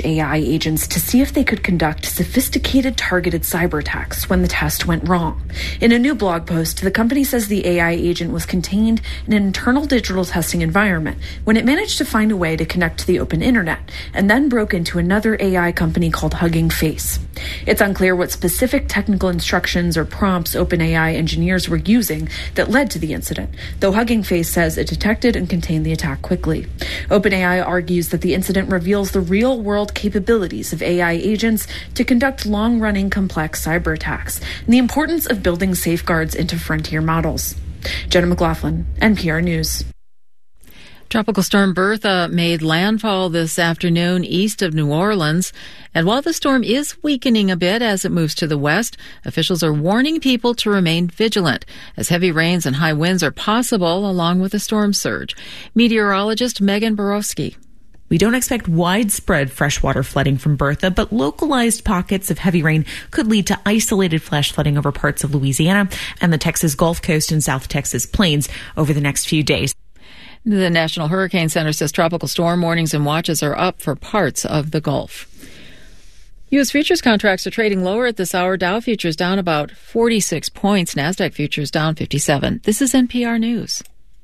used AI agents to see if they could conduct sophisticated targeted cyber attacks when the test went wrong. In a new blog post, the company says the AI agent was contained in an internal digital testing environment when it managed to find a way to connect to the open internet and then broke into another AI company called Hugging Face. It's unclear what specific technical instructions or prompts OpenAI engineers were using that led to the incident, though Hugging Face says it detected and contained the attack quickly. OpenAI argues that the incident reveals the real-world capabilities of AI agents to conduct long-running complex cyber attacks and the importance of building safeguards into frontier models. Jenna McLaughlin, NPR News. Tropical storm Bertha made landfall this afternoon east of New Orleans. And while the storm is weakening a bit as it moves to the west, officials are warning people to remain vigilant as heavy rains and high winds are possible along with a storm surge. Meteorologist Megan Borowski. We don't expect widespread freshwater flooding from Bertha, but localized pockets of heavy rain could lead to isolated flash flooding over parts of Louisiana and the Texas Gulf Coast and South Texas plains over the next few days. The National Hurricane Center says tropical storm warnings and watches are up for parts of the Gulf. U.S. futures contracts are trading lower at this hour. Dow futures down about 46 points. NASDAQ futures down 57. This is NPR News.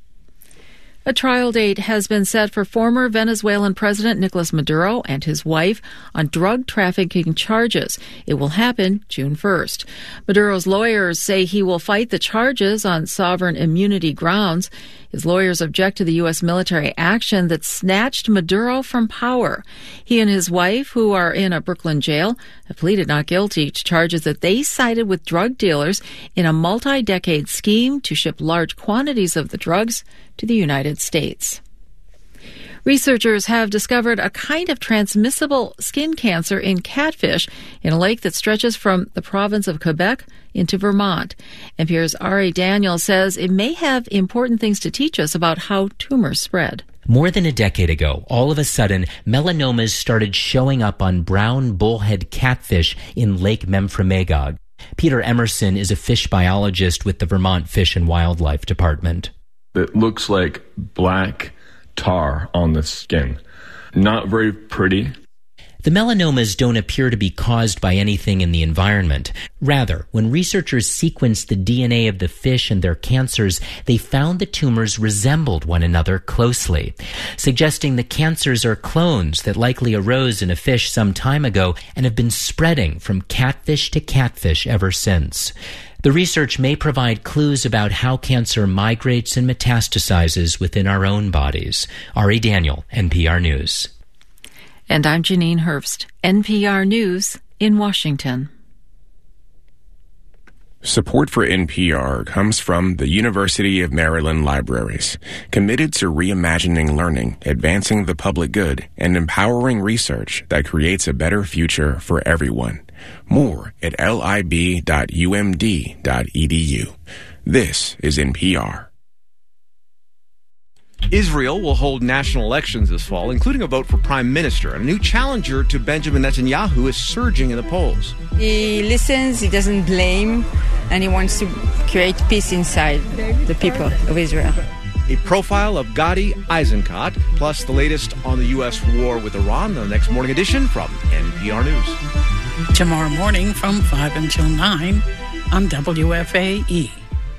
A trial date has been set for former Venezuelan President Nicolas Maduro and his wife on drug trafficking charges. It will happen June 1st. Maduro's lawyers say he will fight the charges on sovereign immunity grounds. His lawyers object to the U.S. military action that snatched Maduro from power. He and his wife, who are in a Brooklyn jail, have pleaded not guilty to charges that they sided with drug dealers in a multi-decade scheme to ship large quantities of the drugs to the United States. Researchers have discovered a kind of transmissible skin cancer in catfish in a lake that stretches from the province of Quebec into Vermont. NPR's Ari Daniel says it may have important things to teach us about how tumors spread. More than a decade ago, all of a sudden, melanomas started showing up on brown bullhead catfish in Lake Memphremagog. Peter Emerson is a fish biologist with the Vermont Fish and Wildlife Department. It looks like black tar on the skin. Not very pretty. The melanomas don't appear to be caused by anything in the environment. Rather, when researchers sequenced the DNA of the fish and their cancers, they found the tumors resembled one another closely, suggesting the cancers are clones that likely arose in a fish some time ago and have been spreading from catfish to catfish ever since. The research may provide clues about how cancer migrates and metastasizes within our own bodies. Ari Daniel, NPR News. And I'm Janine Herbst, NPR News in Washington. Support for NPR comes from the University of Maryland Libraries, committed to reimagining learning, advancing the public good, and empowering research that creates a better future for everyone. More at lib.umd.edu. This is NPR. Israel will hold national elections this fall, including a vote for prime minister. A new challenger to Benjamin Netanyahu is surging in the polls. He listens, he doesn't blame, and he wants to create peace inside the people of Israel. A profile of Gadi Eisenkot, plus the latest on the U.S. war with Iran, the next morning edition from NPR News. Tomorrow morning from 5 until 9 on WFAE.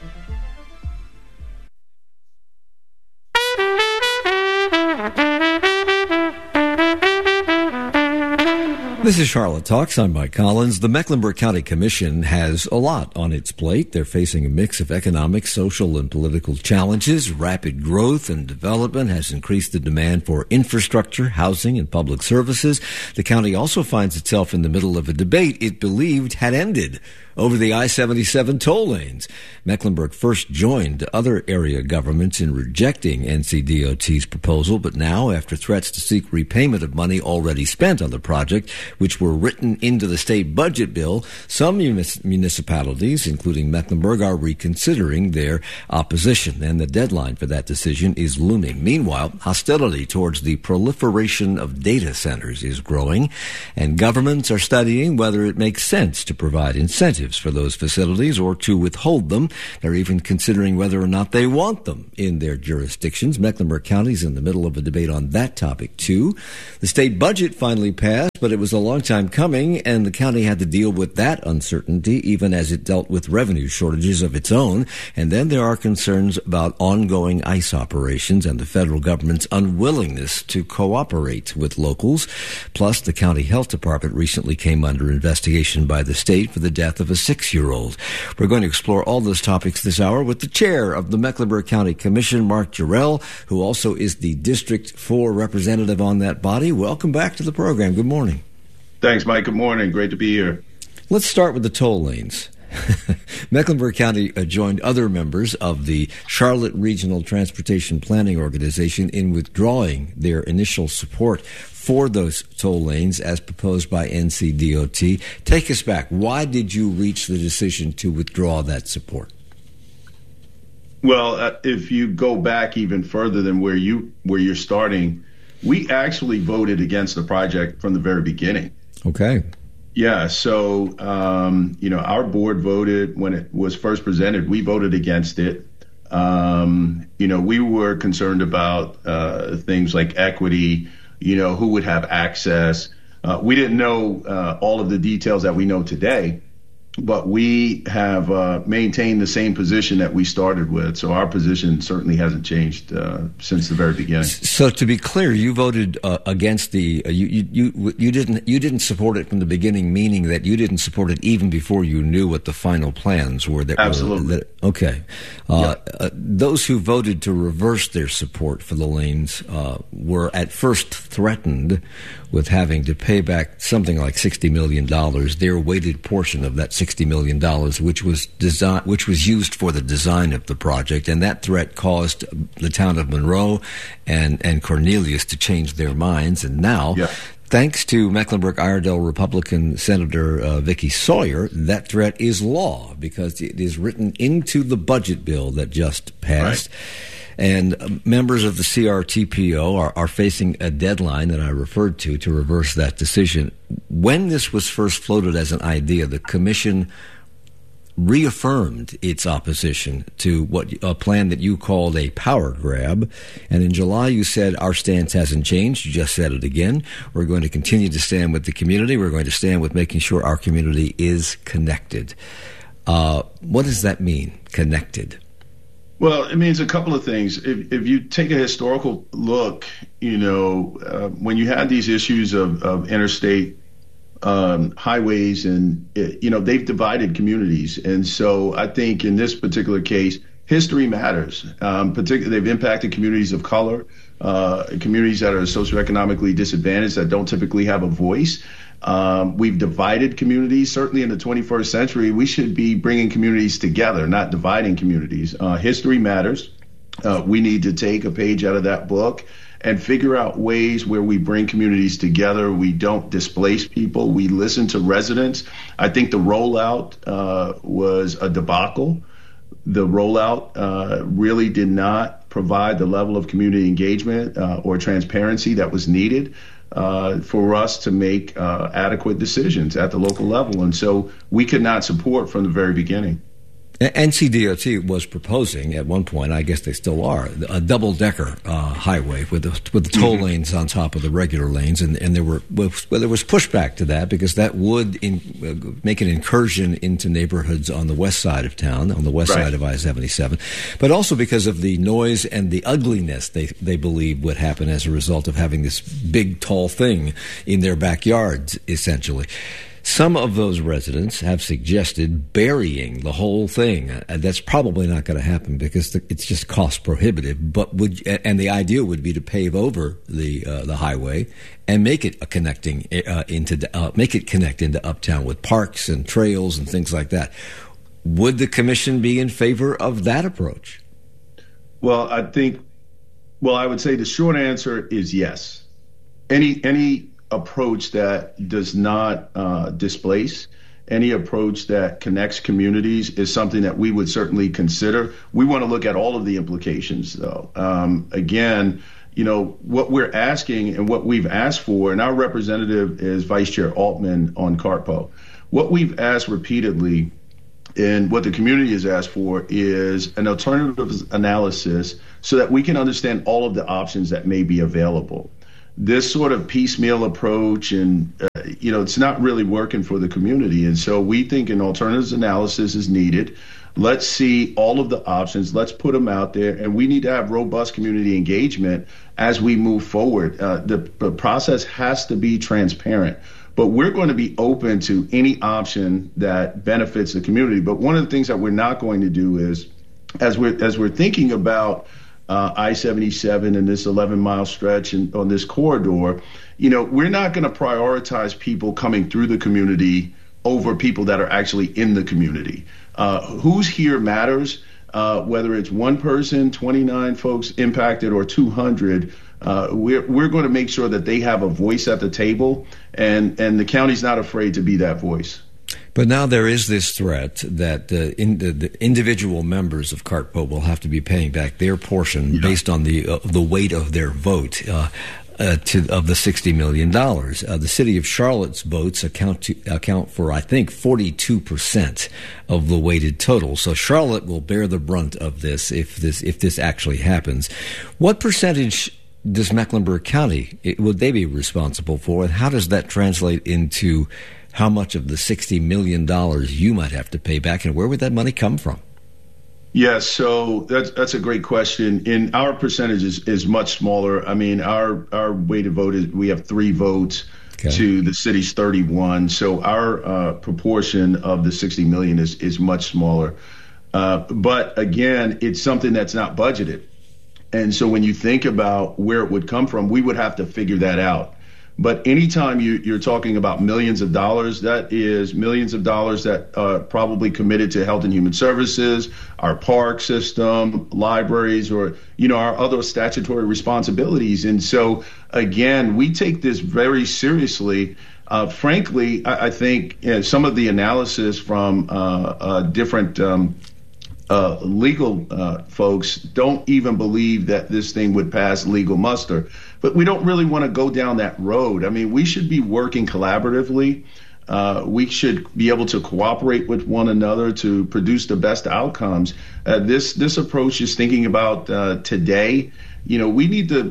This is Charlotte Talks. I'm Mike Collins. The Mecklenburg County Commission has a lot on its plate. They're facing a mix of economic, social, and political challenges. Rapid growth and development has increased the demand for infrastructure, housing, and public services. The county also finds itself in the middle of a debate it believed had ended over the I-77 toll lanes. Mecklenburg first joined other area governments in rejecting NCDOT's proposal, but now, after threats to seek repayment of money already spent on the project, which were written into the state budget bill, some municipalities, including Mecklenburg, are reconsidering their opposition, and the deadline for that decision is looming. Meanwhile, hostility towards the proliferation of data centers is growing, and governments are studying whether it makes sense to provide incentives for those facilities or to withhold them. They're even considering whether or not they want them in their jurisdictions. Mecklenburg County is in the middle of a debate on that topic, too. The state budget finally passed, but it was a long time coming, and the county had to deal with that uncertainty even as it dealt with revenue shortages of its own. And then there are concerns about ongoing ICE operations and the federal government's unwillingness to cooperate with locals. Plus, the county health department recently came under investigation by the state for the death of a 6-year-old. We're going to explore all those topics this hour with the chair of the Mecklenburg County Commission, Mark Jarrell, who also is the District 4 representative on that body. Welcome back to the program. Good morning. Thanks, Mike. Good morning. Great to be here. Let's start with the toll lanes. Mecklenburg County joined other members of the Charlotte Regional Transportation Planning Organization in withdrawing their initial support for those toll lanes as proposed by NCDOT. Take us back. Why did you reach the decision to withdraw that support? Well, if you go back even further than where you're starting, we actually voted against the project from the very beginning. Okay. Yeah. So, our board voted when it was first presented. We voted against it. We were concerned about things like equity, who would have access. We didn't know all of the details that we know today, but we have maintained the same position that we started with. So our position certainly hasn't changed since the very beginning. So to be clear, you voted against the you didn't support it from the beginning, meaning that you didn't support it even before you knew what the final plans were. Absolutely. Okay. Yeah. Those who voted to reverse their support for the lanes were at first threatened with having to pay back something like $60 million, their weighted portion of that $60 million, which was used for the design of the project. And that threat caused the town of Monroe and Cornelius to change their minds. And now, thanks to Mecklenburg-Iredell Republican Senator Vicky Sawyer, that threat is law because it is written into the budget bill that just passed. Right. And members of the CRTPO are facing a deadline that I referred to reverse that decision. When this was first floated as an idea, the commission reaffirmed its opposition to a plan that you called a power grab. And in July, you said, our stance hasn't changed. You just said it again. We're going to continue to stand with the community. We're going to stand with making sure our community is connected. What does that mean, connected? Well, it means a couple of things. If you take a historical look, when you had these issues of interstate highways and, they've divided communities. And so I think in this particular case, history matters. Particularly, they've impacted communities of color, communities that are socioeconomically disadvantaged that don't typically have a voice. We've divided communities. Certainly in the 21st century, we should be bringing communities together, not dividing communities. History matters. We need to take a page out of that book and figure out ways where we bring communities together. We don't displace people. We listen to residents. I think the rollout was a debacle. The rollout really did not provide the level of community engagement or transparency that was needed for us to make adequate decisions at the local level. And so we could not support from the very beginning. NCDOT was proposing at one point, I guess they still are, a double-decker highway with the toll lanes on top of the regular lanes, and there was pushback to that because that would make an incursion into neighborhoods on the west side of town, on the west side of I-77, but also because of the noise and the ugliness they believe would happen as a result of having this big, tall thing in their backyards, essentially. Some of those residents have suggested burying the whole thing. That's probably not going to happen because it's just cost prohibitive. But the idea would be to pave over the highway and make it connect into uptown with parks and trails and things like that. Would the commission be in favor of that approach? Well, I would say the short answer is yes. Any approach that does not displace, any approach that connects communities is something that we would certainly consider. We want to look at all of the implications, though. Again, what we're asking and what we've asked for, and our representative is Vice Chair Altman on CARPO. What we've asked repeatedly and what the community has asked for is an alternative analysis so that we can understand all of the options that may be available. This sort of piecemeal approach and it's not really working for the community. And so we think an alternatives analysis is needed. Let's see all of the options. Let's put them out there. And we need to have robust community engagement as we move forward. The process has to be transparent. But we're going to be open to any option that benefits the community. But one of the things that we're not going to do is, as we're thinking about I-77 and this 11-mile stretch and on this corridor, we're not going to prioritize people coming through the community over people that are actually in the community. Who's here matters, whether it's one person, 29 folks impacted, or 200. We're going to make sure that they have a voice at the table, and the county's not afraid to be that voice. But now there is this threat that the individual members of CartPo will have to be paying back their portion based on the weight of their vote of the $60 million. The city of Charlotte's votes account for, I think, 42% of the weighted total. So Charlotte will bear the brunt of this if this actually happens. What percentage does Mecklenburg County, would they be responsible for, and how does that translate into how much of the $60 million you might have to pay back, and where would that money come from? Yes, so that's a great question. And our percentage is much smaller. I mean, our weighted vote is, we have 3 votes to the city's 31. So our proportion of the $60 million is much smaller. But again, it's something that's not budgeted. And so when you think about where it would come from, we would have to figure that out. But anytime you're talking about millions of dollars, that is millions of dollars that are probably committed to health and human services, our park system, libraries, or, our other statutory responsibilities. And so, again, we take this very seriously. Frankly, I think some of the analysis from different legal folks don't even believe that this thing would pass legal muster. But we don't really want to go down that road. I mean, we should be working collaboratively. We should be able to cooperate with one another to produce the best outcomes. This approach is thinking about today. We need to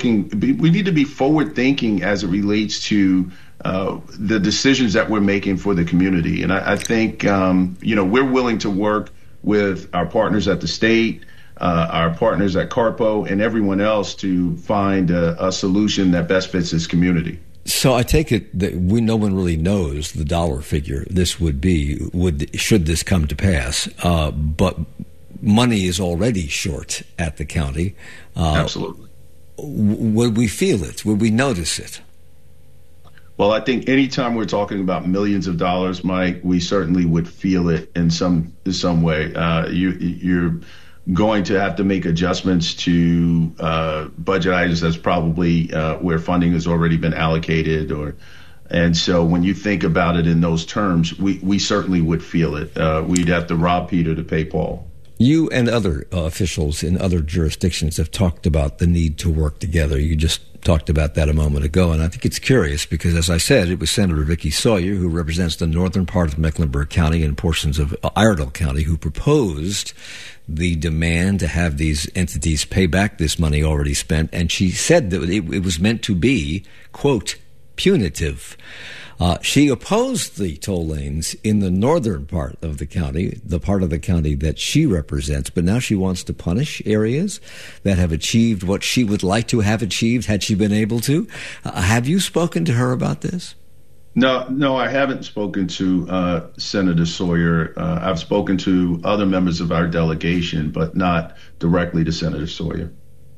be forward thinking as it relates to the decisions that we're making for the community. And I think, we're willing to work with our partners at the state, our partners at CartPo, and everyone else to find a solution that best fits this community. So I take it that no one really knows the dollar figure this would be, should this come to pass. But money is already short at the county. Absolutely. Would we feel it? Would we notice it? Well, I think anytime we're talking about millions of dollars, Mike, we certainly would feel it in some way. You're going to have to make adjustments to budget items that's probably where funding has already been allocated, and so when you think about it in those terms, we certainly would feel it. We'd have to rob Peter to pay Paul. You and other officials in other jurisdictions have talked about the need to work together. You just talked about that a moment ago, and I think it's curious because, as I said, it was Senator Vicki Sawyer, who represents the northern part of Mecklenburg County and portions of Iredell County, who proposed the demand to have these entities pay back this money already spent, and she said that it was meant to be, quote, punitive. She opposed the toll lanes in the northern part of the county, the part of the county that she represents, but now she wants to punish areas that have achieved what she would like to have achieved had she been able to. Have you spoken to her about this? No, I haven't spoken to Senator Sawyer. I've spoken to other members of our delegation, but not directly to Senator Sawyer.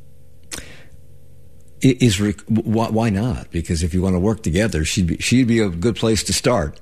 Why not? Because if you want to work together, she'd be a good place to start.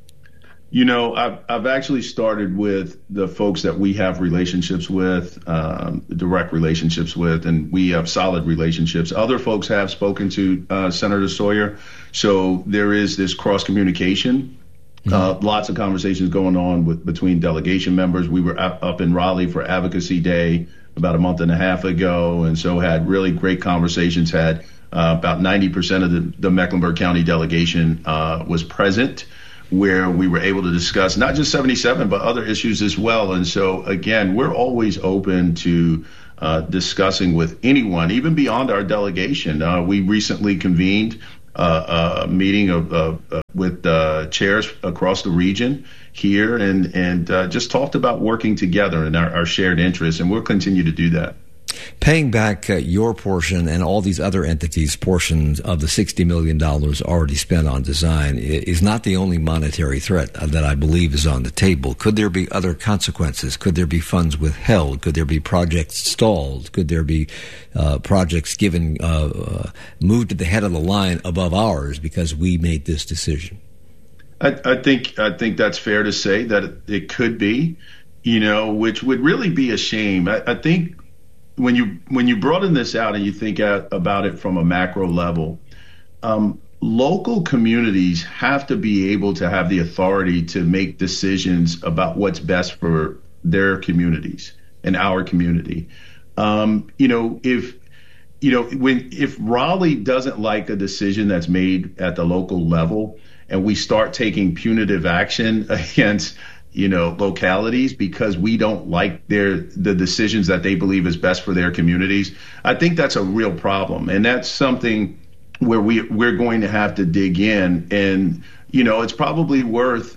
I've actually started with the folks that we have relationships with, direct relationships with, and we have solid relationships. Other folks have spoken to Senator Sawyer, so there is this cross communication. Lots of conversations going on between delegation members. We were up in Raleigh for Advocacy Day about a month and a half ago, and so had really great conversations. Had about 90% of the Mecklenburg County delegation was present, where we were able to discuss not just 77, but other issues as well. And so, again, we're always open to discussing with anyone, even beyond our delegation. We recently convened meeting with chairs across the region here and just talked about working together in our shared interests, and we'll continue to do that. Paying back your portion and all these other entities' portions of the $60 million already spent on design is not the only monetary threat that I believe is on the table. Could there be other consequences? Could there be funds withheld? Could there be projects stalled? Could there be projects given moved to the head of the line above ours because we made this decision? I think that's fair to say that it could be, which would really be a shame. I think when you broaden this out and you think about it from a macro level, local communities have to be able to have the authority to make decisions about what's best for their communities and our community. If Raleigh doesn't like a decision that's made at the local level, and we start taking punitive action against localities because we don't like the decisions that they believe is best for their communities, I think that's a real problem. And that's something where we're going to have to dig in. And, it's probably worth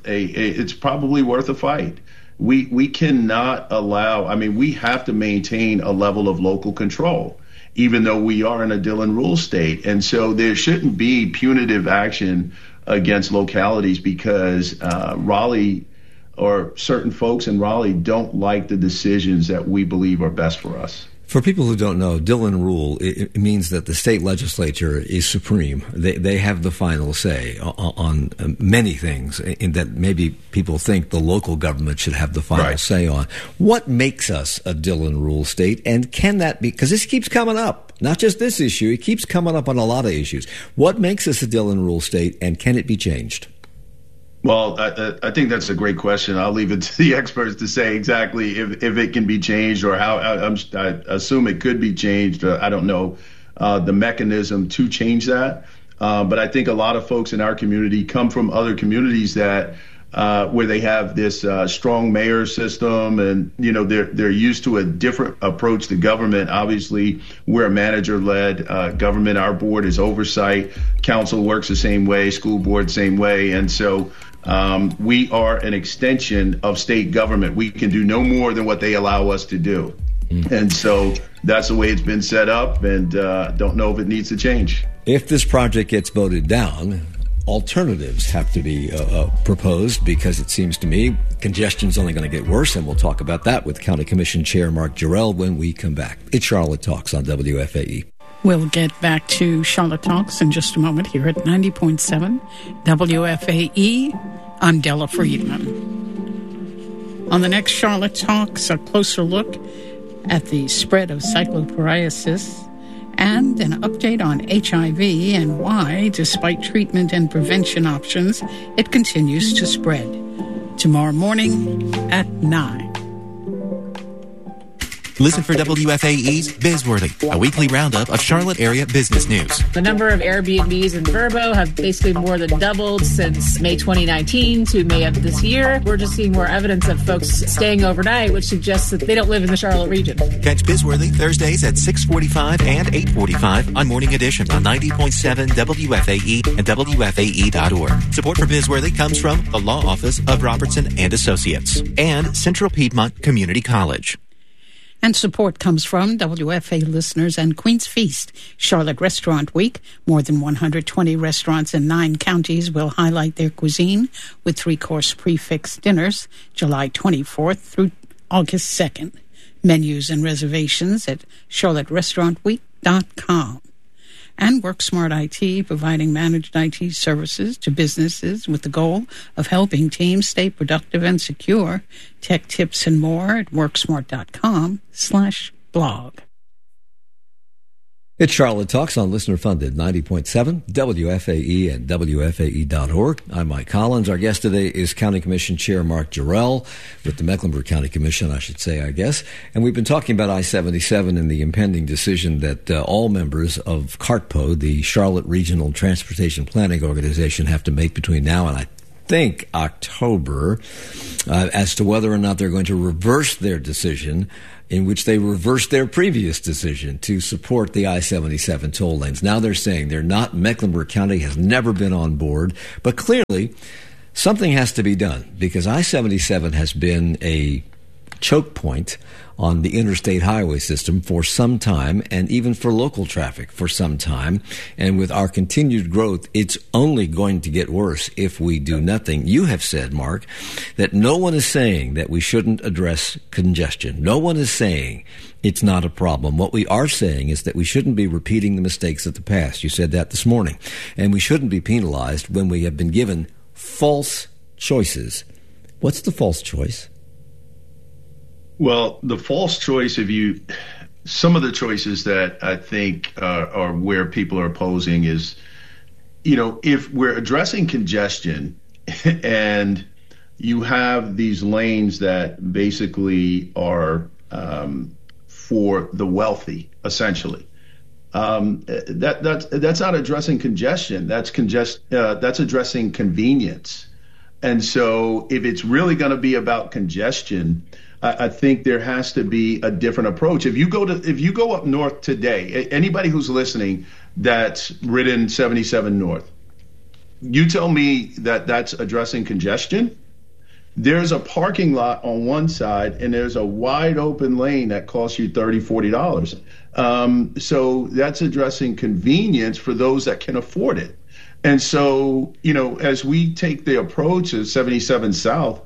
a fight. We cannot allow, we have to maintain a level of local control, even though we are in a Dillon rule state. And so there shouldn't be punitive action against localities because Raleigh or certain folks in Raleigh don't like the decisions that we believe are best for us. For people who don't know, Dillon rule, it means that the state legislature is supreme. They have the final say on many things in that maybe people think the local government should have the final say on. What makes us a Dillon rule state, and can that be, because this keeps coming up, not just this issue, it keeps coming up on a lot of issues. What makes us a Dillon rule state, and can it be changed? Well, I think that's a great question. I'll leave it to the experts to say exactly if it can be changed or how. I assume it could be changed. I don't know the mechanism to change that. But I think a lot of folks in our community come from other communities that where they have this strong mayor system, and they're used to a different approach to government. Obviously, we're a manager-led government. Our board is oversight. Council works the same way. School board same way, and so. We are an extension of state government. We can do no more than what they allow us to do. And so that's the way it's been set up, and don't know if it needs to change. If this project gets voted down, alternatives have to be proposed, because it seems to me congestion's only going to get worse, and we'll talk about that with County Commission Chair Mark Jarrell when we come back. It's Charlotte Talks on WFAE. We'll get back to Charlotte Talks in just a moment here at 90.7 WFAE. I'm Della Friedman. On the next Charlotte Talks, a closer look at the spread of cyclopsoriasis and an update on HIV and why, despite treatment and prevention options, it continues to spread. Tomorrow morning at 9. Listen for WFAE's Bizworthy, a weekly roundup of Charlotte area business news. The number of Airbnbs in Verbo have basically more than doubled since May 2019 to May of this year. We're just seeing more evidence of folks staying overnight, which suggests that they don't live in the Charlotte region. Catch Bizworthy Thursdays at 6:45 and 8:45 on Morning Edition on 90.7 WFAE and WFAE.org. Support for Bizworthy comes from the Law Office of Robertson and Associates and Central Piedmont Community College. And support comes from WFA listeners and Queen's Feast, Charlotte Restaurant Week. More than 120 restaurants in 9 counties will highlight their cuisine with 3-course prix-fixe dinners, July 24th through August 2nd. Menus and reservations at charlotterestaurantweek.com. And WorkSmart IT, providing managed IT services to businesses with the goal of helping teams stay productive and secure. Tech tips and more at worksmart.com/blog. It's Charlotte Talks on listener-funded 90.7 WFAE and WFAE.org. I'm Mike Collins. Our guest today is County Commission Chair Mark Jarrell with the Mecklenburg County Commission, I should say, I guess. And we've been talking about I-77 and the impending decision that all members of CARTPO, the Charlotte Regional Transportation Planning Organization, have to make between now and think, October, as to whether or not they're going to reverse their decision, in which they reversed their previous decision to support the I-77 toll lanes. Now they're saying they're not. Mecklenburg County has never been on board. But clearly, something has to be done, because I-77 has been a choke point on the interstate highway system for some time, and even for local traffic for some time. And with our continued growth, it's only going to get worse if we do nothing. You have said, Mark, that no one is saying that we shouldn't address congestion. No one is saying it's not a problem. What we are saying is that we shouldn't be repeating the mistakes of the past. You said that this morning. And we shouldn't be penalized when we have been given false choices. What's the false choice? Well, the false choice, some of the choices that I think are where people are opposing is, if we're addressing congestion and you have these lanes that basically are for the wealthy, essentially, that's not addressing congestion. That's addressing convenience. And so if it's really going to be about congestion, I think there has to be a different approach. If you go up north today, anybody who's listening that's ridden 77 North, you tell me that that's addressing congestion. There's a parking lot on one side and there's a wide open lane that costs you $30, $40. So that's addressing convenience for those that can afford it. And so, as we take the approach of 77 South,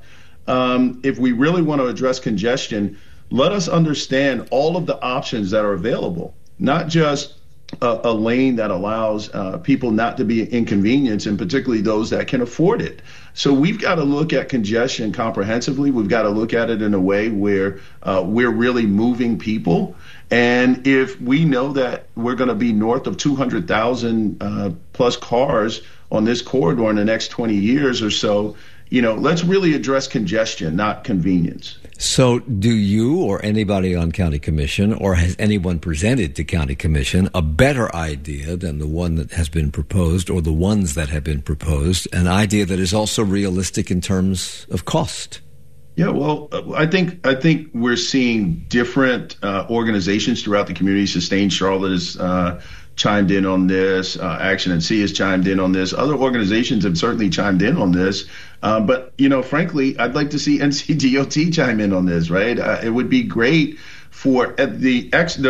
if we really want to address congestion, let us understand all of the options that are available, not just a lane that allows people not to be inconvenienced, and particularly those that can afford it. So we've got to look at congestion comprehensively. We've got to look at it in a way where we're really moving people. And if we know that we're going to be north of 200,000 plus cars on this corridor in the next 20 years or so, let's really address congestion, not convenience. So do you or anybody on County Commission, or has anyone presented to County Commission a better idea than the one that has been proposed, or the ones that have been proposed, an idea that is also realistic in terms of cost? Yeah, well, I think we're seeing different organizations throughout the community. Sustain Charlotte has chimed in on this. Action NC has chimed in on this. Other organizations have certainly chimed in on this. But, frankly, I'd like to see NCDOT chime in on this, right? It would be great for the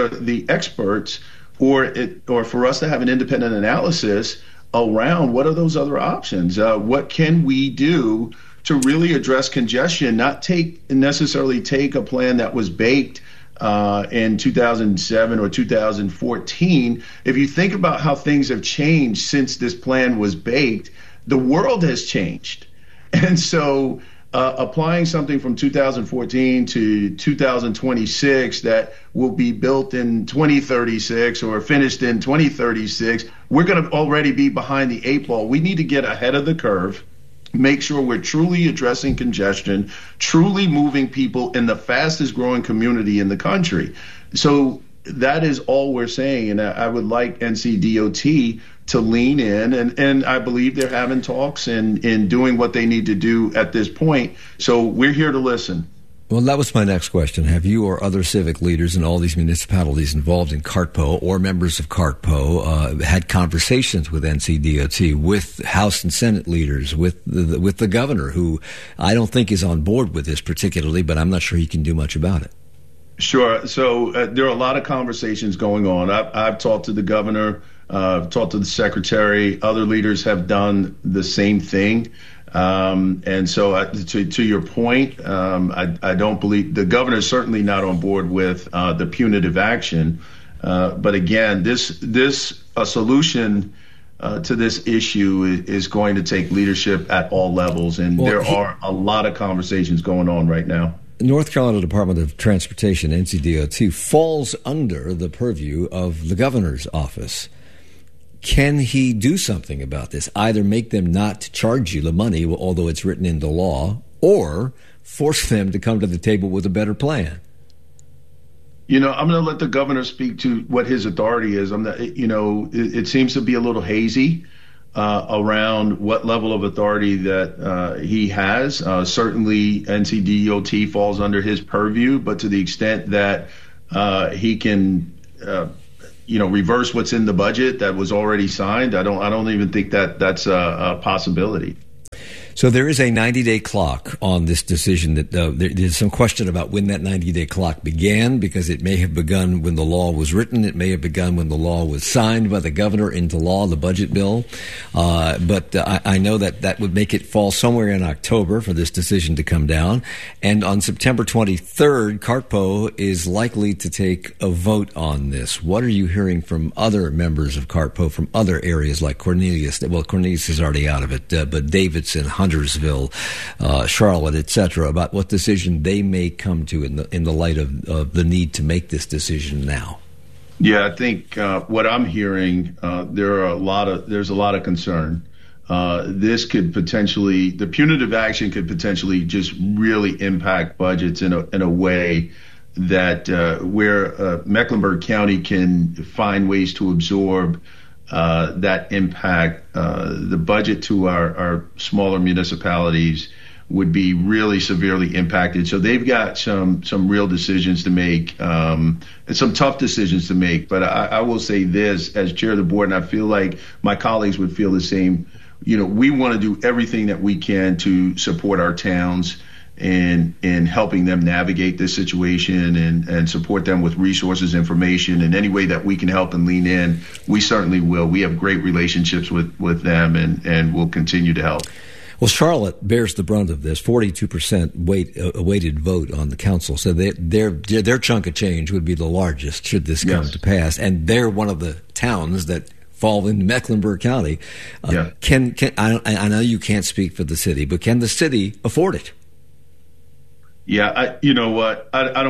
experts or for us to have an independent analysis around what are those other options? What can we do to really address congestion, not necessarily take a plan that was baked in 2007 or 2014. If you think about how things have changed since this plan was baked, the world has changed. And so applying something from 2014 to 2026 that will be built in 2036 or finished in 2036, we're going to already be behind the eight ball. We need to get ahead of the curve. Make sure we're truly addressing congestion, truly moving people in the fastest growing community in the country. So that is all we're saying. And I would like NCDOT to lean in. And I believe they're having talks and doing what they need to do at this point. So we're here to listen. Well, that was my next question. Have you or other civic leaders in all these municipalities involved in CARTPO or members of CARTPO had conversations with NCDOT, with House and Senate leaders, with the governor, who I don't think is on board with this particularly, but I'm not sure he can do much about it? Sure. So there are a lot of conversations going on. I've talked to the governor, I've talked to the secretary. Other leaders have done the same thing. And so to your point, I don't believe the governor is certainly not on board with the punitive action. But again, a solution to this issue is going to take leadership at all levels. And there are a lot of conversations going on right now. North Carolina Department of Transportation, NCDOT, falls under the purview of the governor's office. Can he do something about this? Either make them not charge you the money, although it's written into law, or force them to come to the table with a better plan? I'm going to let the governor speak to what his authority is. It seems to be a little hazy. around what level of authority that he has. Certainly, NCDOT falls under his purview, but to the extent that he can, reverse what's in the budget that was already signed, I don't even think that that's a possibility. So there is a 90-day clock on this decision. That there's some question about when that 90-day clock began, because it may have begun when the law was written. It may have begun when the law was signed by the governor into law, the budget bill. But I know that would make it fall somewhere in October for this decision to come down. And on September 23rd, CartPo is likely to take a vote on this. What are you hearing from other members of CartPo from other areas like Cornelius? Well, Cornelius is already out of it, but Davidson, Huntersville, Charlotte, etc., about what decision they may come to in the light of the need to make this decision now? Yeah, I think what I'm hearing, there's a lot of concern. This could potentially, the punitive action could potentially just really impact budgets in a way that where Mecklenburg County can find ways to absorb that impact. The budget to our smaller municipalities would be really severely impacted. So they've got some real decisions to make, and some tough decisions to make. But I will say this as chair of the board, and I feel like my colleagues would feel the same. We want to do everything that we can to support our towns in helping them navigate this situation and support them with resources, information, in any way that we can help and lean in. We certainly will. We have great relationships with them, and we'll continue to help. Well, Charlotte bears the brunt of this. 42% weighted vote on the council, so their chunk of change would be the largest should this come to pass, and they're one of the towns that fall in Mecklenburg County. I know you can't speak for the city, but can the city afford it? Yeah, you know what? I don't